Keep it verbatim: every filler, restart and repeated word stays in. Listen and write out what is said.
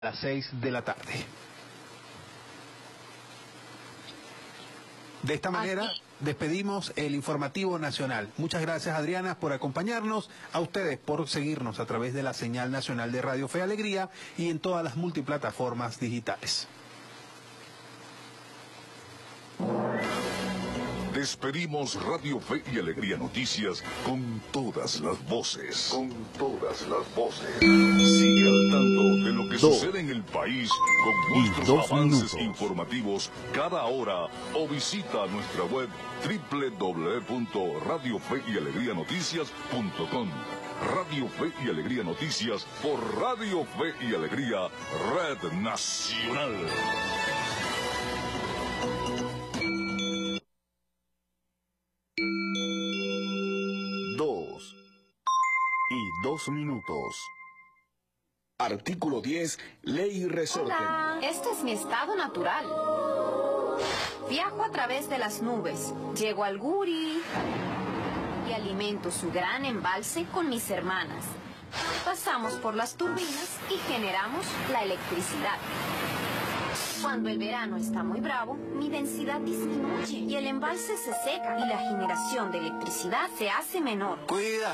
a las seis de la tarde. De esta manera despedimos el informativo nacional. Muchas gracias, Adriana, por acompañarnos, a ustedes por seguirnos a través de la señal nacional de Radio Fe y Alegría y en todas las multiplataformas digitales. Despedimos Radio Fe y Alegría Noticias con todas las voces. Con todas las voces. Sigue al tanto de lo que Dos. sucede en el país con nuestros dos avances minutos. informativos cada hora o visita nuestra web doble u doble u doble u punto radio fe y alegría noticias punto com. Radio Fe y Alegría Noticias por Radio Fe y Alegría Red Nacional. Dos y dos minutos. Artículo diez, Ley Resorte. Hola, este es mi estado natural. Viajo a través de las nubes, llego al Guri y alimento su gran embalse con mis hermanas. Pasamos por las turbinas y generamos la electricidad. Cuando el verano está muy bravo, mi densidad disminuye y el embalse se seca y la generación de electricidad se hace menor. Cuida.